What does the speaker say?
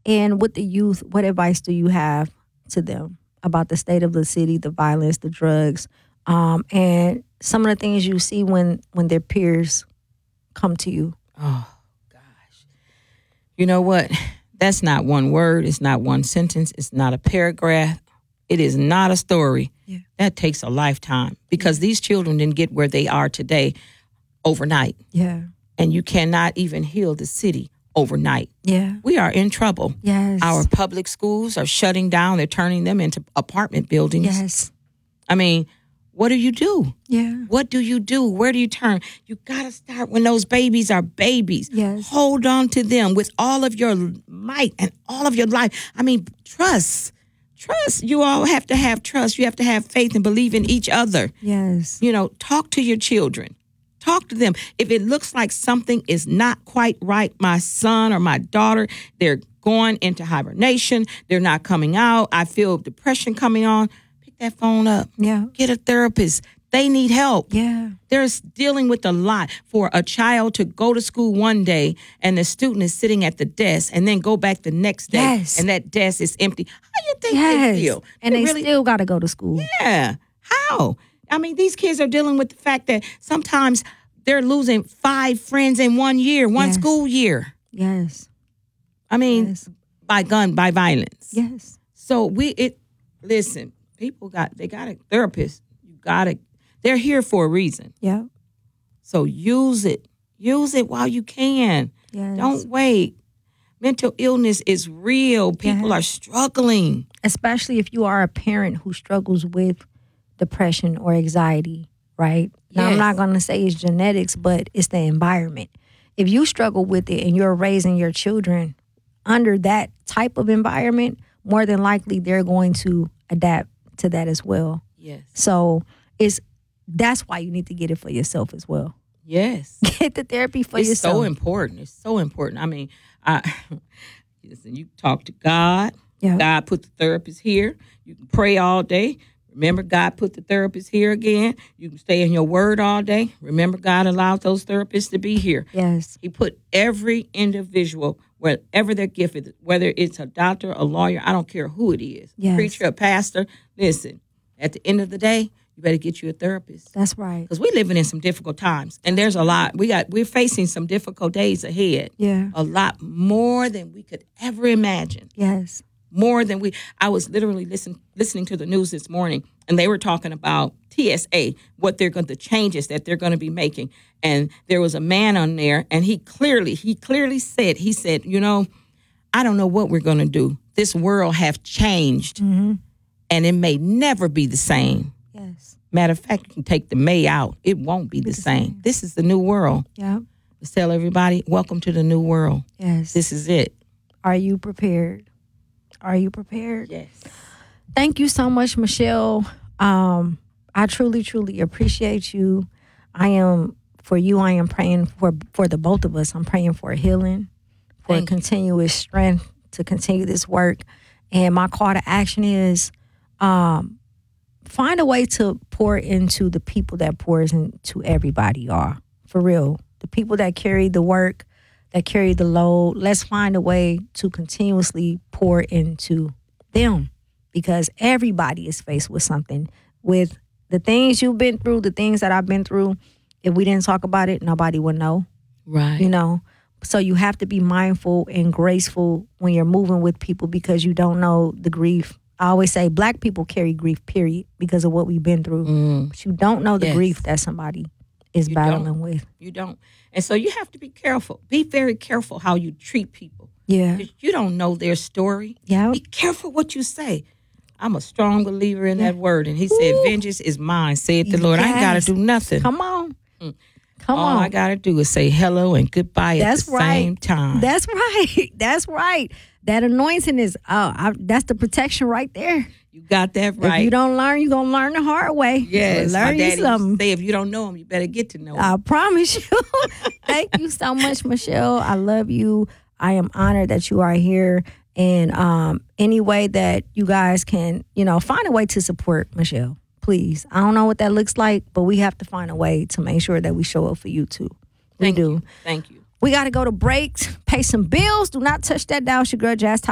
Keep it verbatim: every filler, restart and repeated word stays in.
And with the youth, what advice do you have to them about the state of the city, the violence, the drugs, um, and some of the things you see when, when their peers come to you? Oh, gosh. You know what? That's not one word. It's not one sentence. It's not a paragraph. It is not a story. Yeah. That takes a lifetime because these children didn't get where they are today overnight. Yeah. And you cannot even heal the city overnight. Yeah. We are in trouble. Yes. Our public schools are shutting down. They're turning them into apartment buildings. Yes. I mean, what do you do? Yeah. What do you do? Where do you turn? You got to start when those babies are babies. Yes. Hold on to them with all of your might and all of your life. I mean, trust. Trust. You all have to have trust. You have to have faith and believe in each other. Yes. You know, talk to your children. Talk to them. If it looks like something is not quite right, my son or my daughter, they're going into hibernation. They're not coming out. I feel depression coming on. Pick that phone up. Yeah. Get a therapist. They need help. Yeah. They're dealing with a lot. For a child to go to school one day and the student is sitting at the desk and then go back the next day Yes. and that desk is empty. How you think Yes. they feel? And they really, still got to go to school. Yeah. How? I mean, these kids are dealing with the fact that sometimes they're losing five friends in one year, one Yes. school year. Yes. I mean, Yes. by gun, by violence. Yes. So we, it, listen, people got, they got a therapist. You got to, they're here for a reason. Yeah. So use it. Use it while you can. Yes. Don't wait. Mental illness is real. People Yes. are struggling. Especially if you are a parent who struggles with depression or anxiety, right? Now, I'm Yes. not going to say it's genetics, but it's the environment. If you struggle with it and you're raising your children under that type of environment, more than likely they're going to adapt to that as well. Yes. So it's that's why you need to get it for yourself as well. Yes. Get the therapy for It's yourself. so important. It's so important. I mean, I listen, you talk to God. Yeah. God put the therapist here. You can pray all day. Remember, God put the therapist here again. You can stay in your word all day. Remember, God allowed those therapists to be here. Yes. He put every individual, wherever they're gifted, whether it's a doctor, a lawyer, I don't care who it is, Yes. preacher, a pastor. Listen, at the end of the day, you better get you a therapist. That's right. Because we're living in some difficult times, and there's a lot. We got we're facing some difficult days ahead. Yeah. A lot more than we could ever imagine. Yes. More than we. I was literally listen, listening to the news this morning, and they were talking about T S A, what they're going, the changes that they're going to be making. And there was a man on there, and he clearly, he clearly said, he said, you know, I don't know what we're going to do. This world have changed, Mm-hmm. and it may never be the same. Yes. Matter of fact, you can take the may out. It won't be the same. This is the new world. Yeah. Let's tell everybody, welcome to the new world. Yes. This is it. Are you prepared? Are you prepared? Yes. Thank you so much, Michelle. Um, I truly, truly appreciate you. I am, for you, I am praying for, for the both of us. I'm praying for healing, for Thank you. continuous strength to continue this work. And my call to action is um, find a way to pour into the people that pours into everybody, y'all. For real. The people that carry the work, that carry the load. Let's find a way to continuously pour into them, because everybody is faced with something. With the things you've been through, the things that I've been through, if we didn't talk about it, nobody would know, Right. you know. So you have to be mindful and graceful when you're moving with people, because you don't know the grief. I always say Black people carry grief, period, because of what we've been through. Mm, But you don't know the Yes. grief that somebody is You battling don't. with. you don't. And so you have to be careful. Be very careful how you treat people. Yeah. 'Cause you don't know their story. Yeah. Be careful what you say. I'm a strong believer in that word. And he said, vengeance is mine, saith the Lord. I ain't got to Yes. do nothing. Come on. Mm. Come All on. I got to do is say hello and goodbye That's at the right. same time. That's right. That's right. That anointing is, oh, I, that's the protection right there. you got that right. If you don't learn, you're going to learn the hard way. Yes. You'll My learn daddy you used to something. say, if you don't know him, you better get to know him. I promise you. Thank you so much, Michelle. I love you. I am honored that you are here. And um, any way that you guys can, you know, find a way to support Michelle, please. I don't know what that looks like, but we have to find a way to make sure that we show up for you too. We Thank do. you. Thank you. We got to go to breaks, pay some bills. Do not touch that dial. It's your girl, Jazz Top.